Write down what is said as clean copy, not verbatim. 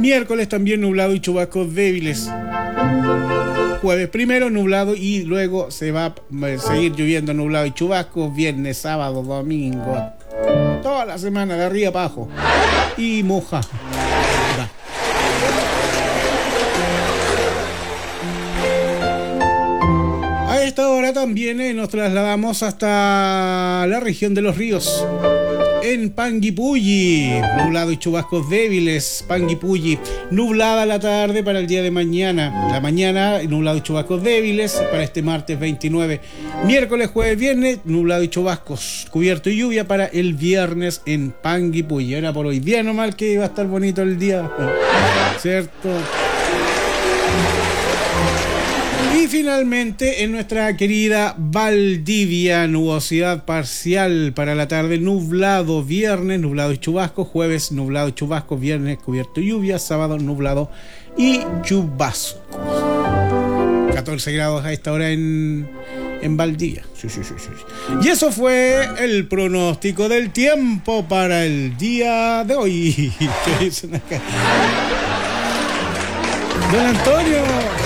Miércoles también nublado y chubascos débiles. Jueves primero nublado y luego se va a seguir lloviendo, nublado y chubascos. Viernes, sábado, domingo. Toda la semana de arriba para abajo. Y moja. A esta hora también nos trasladamos hasta la región de Los Ríos. En Panguipulli, nublado y chubascos débiles. Panguipulli, nublada la tarde para el día de mañana. La mañana, nublado y chubascos débiles para este martes 29. Miércoles, jueves, viernes, nublado y chubascos. Cubierto y lluvia para el viernes en Panguipulli. Era por hoy día nomás que iba a estar bonito el día, ¿cierto? Y finalmente en nuestra querida Valdivia, nubosidad parcial para la tarde, nublado viernes, nublado y chubasco, jueves nublado y chubasco, viernes cubierto y lluvia, sábado nublado y chubasco. 14 grados a esta hora en Valdivia. Sí. Y eso fue el pronóstico del tiempo para el día de hoy. ¿Qué dicen acá? Don Antonio.